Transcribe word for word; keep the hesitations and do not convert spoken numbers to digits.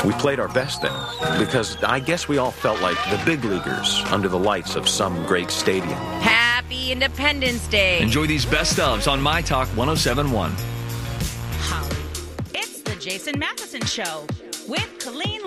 We played our best then, because I guess we all felt like the big leaguers under the lights of some great stadium. Happy Independence Day. Enjoy these best ofs on My Talk one oh seven point one. It's the Jason Matheson Show with Colleen